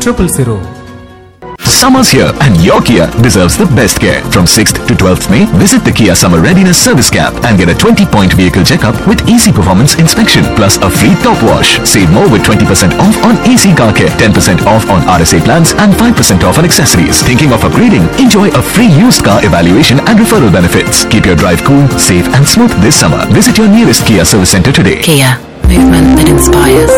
000. Summer's here and your Kia deserves the best care. From 6th to 12th May, visit the Kia Summer Readiness Service Camp and get a 20-point vehicle checkup with easy performance inspection plus a free top wash. Save more with 20% off on AC car care, 10% off on RSA plans and 5% off on accessories. Thinking of upgrading? Enjoy a free used car evaluation and referral benefits. Keep your drive cool, safe and smooth this summer. Visit your nearest Kia service center today. Kia, movement that inspires.